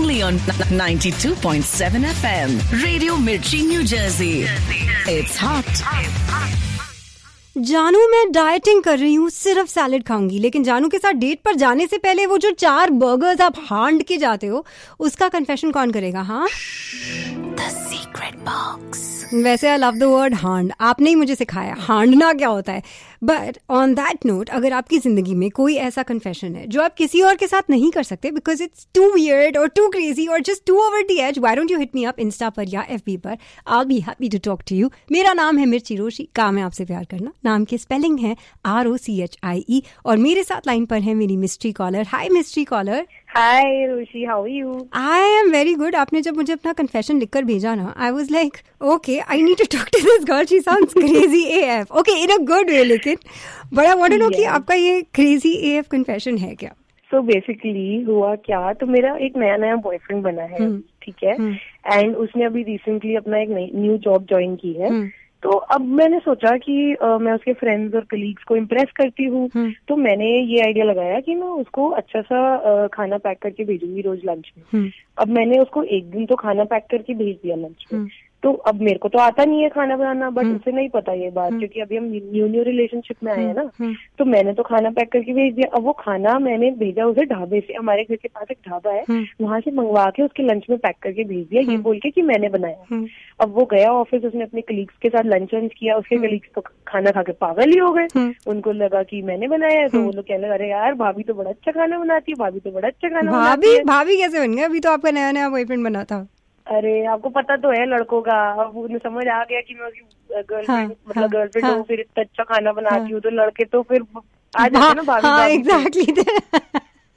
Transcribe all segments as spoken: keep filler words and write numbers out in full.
only on ninety-two point seven F M. Radio Mirchi, New Jersey. It's hot. जानू मैं dieting कर रही हूँ, सिर्फ सैलेड खाऊंगी, लेकिन जानू के साथ डेट पर जाने से पहले वो जो चार बर्गर्स आप हांड के जाते हो उसका कन्फेशन कौन करेगा? हाँ, द सीक्रेट बॉक्स। वैसे आई लव द वर्ड हांड, आपने ही मुझे सिखाया हांडना क्या होता है। बट ऑन दैट नोट, अगर आपकी जिंदगी में कोई ऐसा कन्फेशन है जो आप किसी और के साथ नहीं कर सकते बिकॉज इट्स टू वियर्ड और टू क्रेजी और just to over the age, why don't you hit me up Insta पर या एफबी पर। आई be happy to talk to you. मेरा नाम है मिर्ची रोशी, काम है आपसे प्यार करना। नाम की स्पेलिंग है R O C H I ई। और मेरे साथ लाइन पर है मेरी mystery collar. Hi mystery collar. Hi Roshi, how are you? I am very good. आपने जब मुझे अपना कन्फेशन लिखकर भेजा ना, I was like okay, I need to talk to this girl, she sounds crazy AF. Okay, in a good way, लेकिन but I want to know कि आपका ये क्रेजी एएफ कन्फेशन है क्या? सो so बेसिकली हुआ क्या, तो मेरा एक नया नया बॉयफ्रेंड बना है, ठीक है, एंड उसने अभी रिसेंटली अपना एक न्यू जॉब ज्वाइन की है। तो अब मैंने सोचा कि uh, मैं उसके फ्रेंड्स और कलीग्स को इम्प्रेस करती हूँ, तो मैंने ये आइडिया लगाया कि मैं उसको अच्छा सा uh, खाना पैक करके भेजूंगी रोज लंच में। अब मैंने उसको एक दिन तो खाना पैक करके भेज दिया लंच में। तो अब मेरे को तो आता नहीं है खाना बनाना, बट उसे नहीं पता ये बात, क्योंकि अभी हम न्यू न्यू रिलेशनशिप में आए हैं ना। तो मैंने तो खाना पैक करके भेज दिया। अब वो खाना मैंने भेजा उसे ढाबे से, हमारे घर के पास एक ढाबा है, वहां से मंगवा के उसके लंच में पैक करके भेज दिया, ये बोल के कि मैंने बनाया। अब वो गया ऑफिस, उसने अपने कलीग्स के साथ लंच वंच किया, उसके कलीग्स तो खाना खा के पागल ही हो गए। उनको लगा कि मैंने बनाया है, तो वो लोग कहने लगे अरे यार भाभी तो बड़ा अच्छा खाना बनाती है, भाभी तो बड़ा अच्छा खाना बनाती है। भाभी कैसे बन गया? अभी तो आपका नया नया बॉयफ्रेंड बना था। अरे आपको पता तो है लड़कों का, अब उन्हें समझ आ गया कि मैं उसकी गर्लफ्रेंड हाँ, मतलब गर्लफ्रेंड हाँ, हूँ, फिर इतना अच्छा खाना बनाती हूँ, हाँ, तो लड़के तो फिर आ जाते हैं ना भाभी हाँ, भाभी। एग्जैक्टली।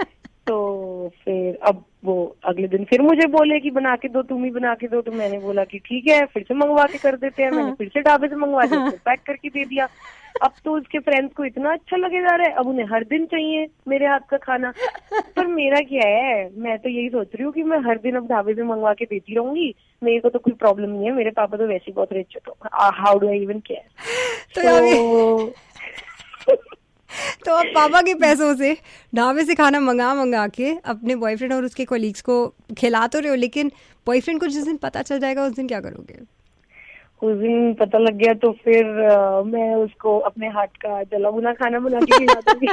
तो फिर अब वो अगले दिन फिर मुझे बोले कि बना के दो, तुम ही बना के दो। तो मैंने बोला कि ठीक है, फिर से मंगवा के कर देते हैं। हाँ, मैंने फिर से ढाबे से मंगवा दिया, पैक करके दे दिया। अब तो उसके फ्रेंड्स को इतना अच्छा लगे जा रहा है, अब उन्हें हर दिन चाहिए मेरे हाथ का खाना। पर मेरा क्या है, मैं तो यही सोच रही हूँ कि मैं हर दिन अब ढाबे से मंगवा के देती रहूंगी, मेरे को तो कोई प्रॉब्लम नहीं है, मेरे पापा तो वैसे ही बहुत रिच है, तो how do I even care. तो तो अब पापा के पैसों से ढाबे से खाना मंगा मंगा के अपने बॉयफ्रेंड और उसके कोलीग्स को खिला तो रहे हो, लेकिन बॉयफ्रेंड को जिस दिन पता चल जाएगा उस दिन क्या करोगे? उस दिन पता लग गया तो फिर आ, मैं उसको अपने हाथ का जला भुना खाना बना के खिला दूंगी।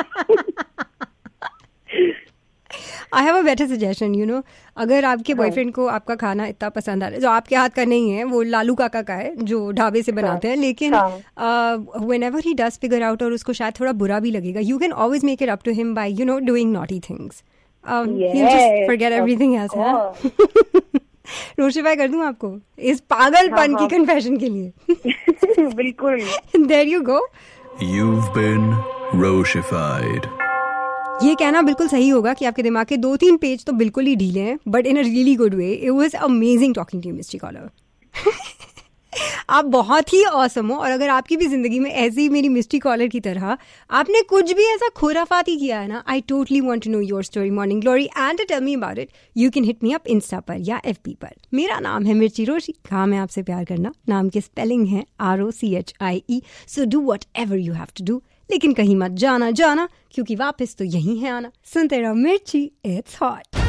I have a better suggestion, you know, अगर आपके बॉयफ्रेंड को आपका खाना इतना पसंद आ रहा है, जो आपके हाथ का नहीं है, वो लालू काका का है जो ढाबे से बनाते हैं, लेकिन whenever he does figure out, और उसको शायद थोड़ा बुरा भी लगेगा, you can always make it up to him by you know doing naughty things. he'll just forget everything else, है? रोशिफाई कर दूं आपको इस पागलपन की कन्फेशन के लिए। बिल्कुल। There you go. You've been Roshified. ये कहना बिल्कुल सही होगा कि आपके दिमाग के दो तीन पेज तो बिल्कुल ही ढीले हैं, but in a really good way. It was amazing talking to you mystery collar. आप बहुत ही ऑसम हो, और अगर आपकी भी जिंदगी में ऐसी मेरी मिस्ट्री कॉलर की तरह आपने कुछ भी ऐसा खुराफाती किया है ना, I totally want to know your story morning glory and to tell me about it. You can hit me up Insta पर या एफबी पर। मेरा नाम है मिर्ची रोशी, काम है आपसे प्यार करना। नाम की स्पेलिंग है R O C H I E. So do what ever you have to do, लेकिन कहीं मत जाना जाना, क्योंकि वापस तो यही है आना। सुनते रहो मिर्ची, इट्स हॉट।